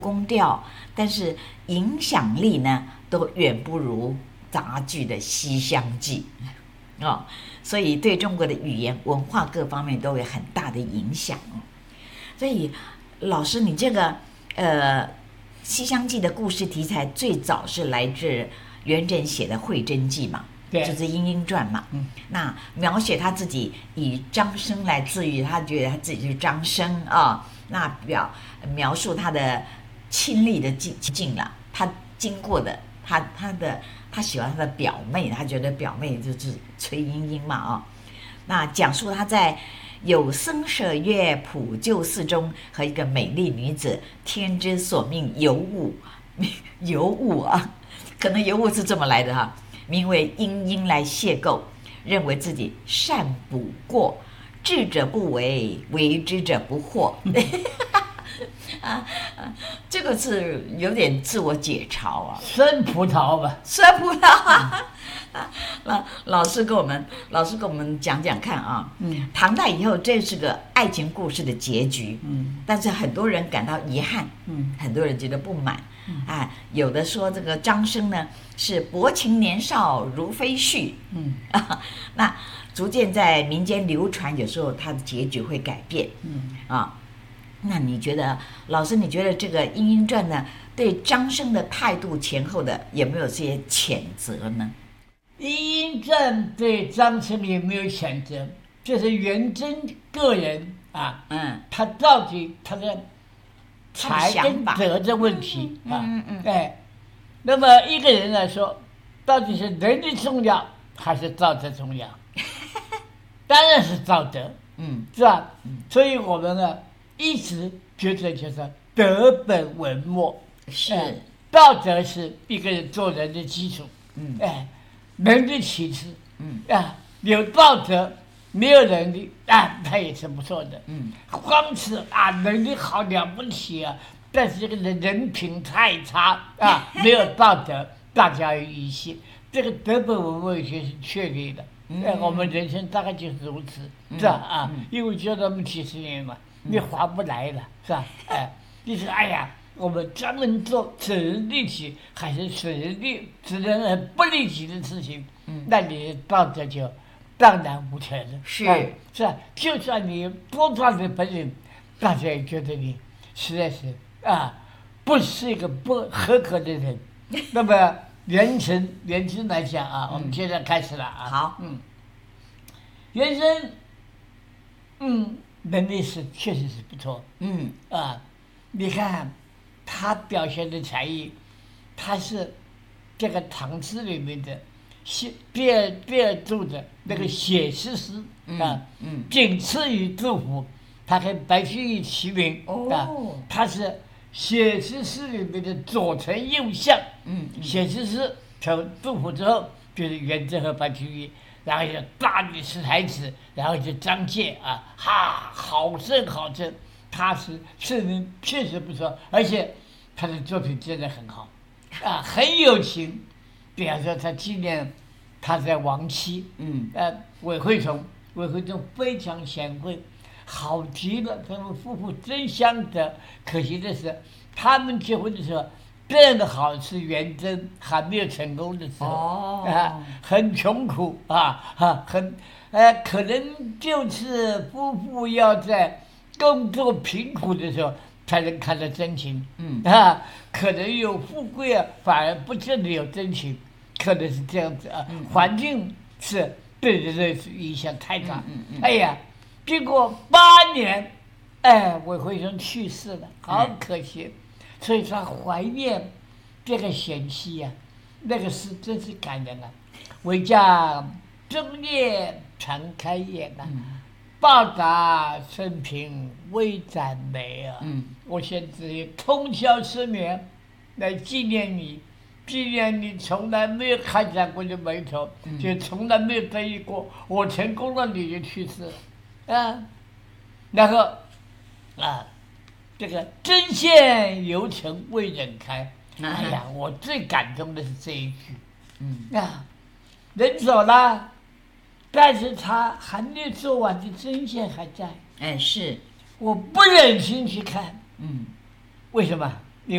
宫调，但是影响力呢都远不如杂剧的《西厢记》哦，所以对中国的语言文化各方面都有很大的影响哦。所以老师，你这个西厢记》的故事题材最早是来自元稹写的《会真记》嘛，就是《莺莺传》嘛。那描写他自己以张生来自喻，他觉得他自己是张生啊。那描述他的亲历的境了，他经过的，他喜欢他的表妹，他觉得表妹就是崔莺莺嘛啊。那讲述他在有僧舍月普救寺中和一个美丽女子天之所命尤物啊，可能尤物是这么来的哈，名为莺莺来邂逅，认为自己善补过，智者不为，为之者不惑。这个是有点自我解嘲啊， 酸葡萄吧， 酸葡萄。老师跟我们讲讲看啊。唐代以后这是个爱情故事的结局。但是很多人感到遗憾。很多人觉得不满。有的说这个张生呢是薄情年少如飞絮。那逐渐在民间流传，有时候他的结局会改变。那你觉得，老师，你觉得这个《莺莺传》呢，对张生的态度前后的有没有些谴责呢？ 《莺莺传》对张生有没有谴责？这是元稹个人啊，他到底他的才跟德的问题啊，那么一个人来说，到底是能力重要还是道德重要？当然是道德，是吧？所以我们呢一直觉得就是德本文末， 是道德是一个人做人的基础，能力其次，有道德没有能力他也是不错的，光是能力好了不起啊，但是这个人品太差没有道德，大家有疑心，这个德本文末学是确立的，我们人生大概就是如此，是吧？因为就那么几十年嘛。你划不来了，是吧？就是我们专门做损人利己还是损人不利己的事情，那你道德就荡然无存了。是吧？就算你多大的本领，大家也觉得你实在是不是一个不合格的人。那么元稹来讲我们现在开始了好， 元稹，能力确实是不错，你看他表现的才艺，他是这个唐诗里面的第二度的那个写实诗仅次于杜甫，他跟白居易齐名他是写实诗里面的左丞右相，写实诗从杜甫之后就是元稹和白居易。然后就大理石才子，然后就张介好正，他是人确实不错，而且他的作品真的很好，很有情。比方说他纪念他在亡妻，韦惠从非常贤惠，好极了，他们夫妇真相得。可惜的是，他们结婚的时候。变得好是元稹还没有成功的时候，很穷苦可能就是夫妇要在工作贫苦的时候才能看到真情，可能有富贵反而不见得有真情，可能是这样子环境是对人的影响太大，经过8年，韦惠从去世了，好可惜。所以他怀念这个贤妻那个诗真是感人唯将终夜长开眼报答生平微展眉我现在通宵失眠来纪念你从来没有开展过的眉头，就从来没有得意过我成功了你就去世然后这个针线油城未忍开，我最感动的是这一句，人走了，但是他还没做完的针线还在， 是， 我不忍心去看，为什么？